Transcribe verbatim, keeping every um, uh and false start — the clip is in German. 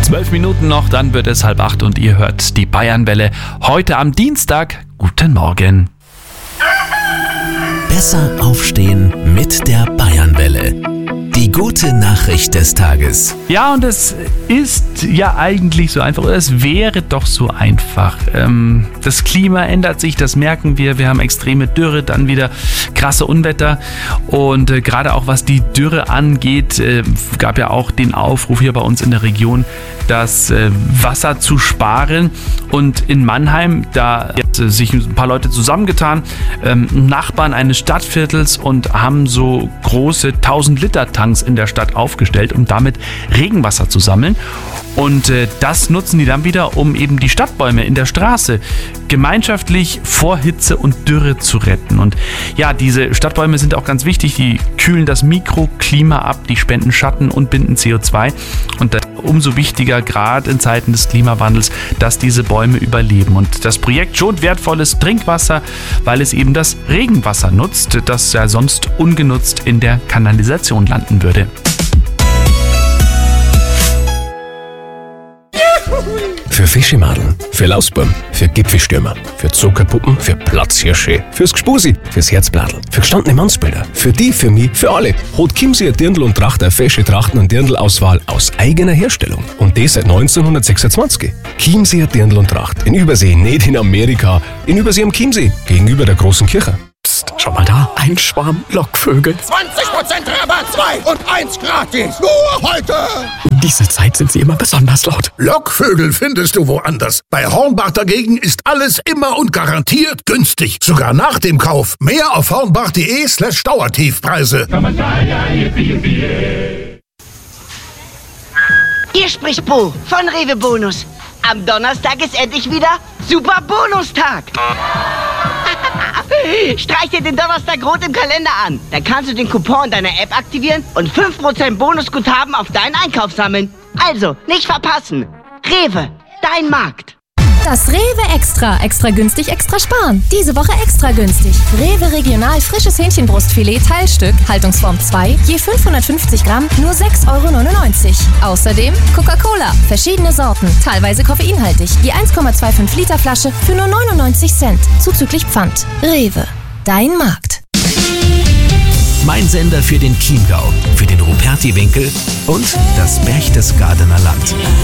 Zwölf Minuten noch, dann wird es halb acht und ihr hört die Bayernwelle. Heute am Dienstag. Guten Morgen. Besser aufstehen mit der Bayernwelle. Die gute Nachricht des Tages. Ja, und es ist ja eigentlich so einfach, oder es wäre doch so einfach. Ähm, das Klima ändert sich, das merken wir. Wir haben extreme Dürre, dann wieder krasse Unwetter. Und äh, gerade auch was die Dürre angeht, äh, gab ja auch den Aufruf hier bei uns in der Region, das äh, Wasser zu sparen. Und in Mannheim, da hat äh, sich ein paar Leute zusammengetan, ähm, Nachbarn eines Stadtviertels, und haben so große tausend Liter Tanks in der Stadt aufgestellt, um damit Regenwasser zu sammeln. Und äh, das nutzen die dann wieder, um eben die Stadtbäume in der Straße gemeinschaftlich vor Hitze und Dürre zu retten. Und ja, diese Stadtbäume sind auch ganz wichtig. Die kühlen das Mikroklima ab, die spenden Schatten und binden C O zwei. Und äh, umso wichtiger, gerade in Zeiten des Klimawandels, dass diese Bäume überleben. Und das Projekt schont wertvolles Trinkwasser, weil es eben das Regenwasser nutzt, das ja sonst ungenutzt in der Kanalisation landen würde. Für Fischemadeln, für Lausbuben, für Gipfelstürmer, für Zuckerpuppen, für Platzhirsche, fürs Gspusi, fürs Herzbladel, für gestandene Mannsbilder, für die, für mich, für alle. Hat Chiemseer Dirndl und Tracht eine fesche Trachten- und Dirndl-Auswahl aus eigener Herstellung. Und das seit neunzehnhundertsechsundzwanzig. Chiemseer Dirndl und Tracht. In Übersee, nicht in Amerika. In Übersee am Chiemsee, gegenüber der großen Kirche. Psst, schau mal da, ein Schwarm Lockvögel. zwanzig Prozent Rabatt, zwei und eins gratis. Nur heute. Um diese Zeit sind sie immer besonders laut. Lockvögel findest du woanders. Bei Hornbach dagegen ist alles immer und garantiert günstig. Sogar nach dem Kauf. Mehr auf hornbach.de slash Dauertiefpreise. Hier spricht Bo von Rewe Bonus. Am Donnerstag ist endlich wieder Super Bonustag. Streich dir den Donnerstag rot im Kalender an. Dann kannst du den Coupon in deiner App aktivieren und fünf Prozent Bonusguthaben auf deinen Einkauf sammeln. Also, nicht verpassen. Rewe, dein Markt. Das Rewe Extra. Extra günstig, extra sparen. Diese Woche extra günstig. Rewe Regional frisches Hähnchenbrustfilet Teilstück, Haltungsform zwei, je fünfhundertfünfzig Gramm, nur sechs Euro neunundneunzig. Außerdem Coca-Cola, verschiedene Sorten, teilweise koffeinhaltig, je eins Komma fünfundzwanzig Liter Flasche für nur neunundneunzig Cent, zuzüglich Pfand. Rewe, dein Markt. Mein Sender für den Chiemgau, für den Ruperti-Winkel und das Berchtesgadener Land.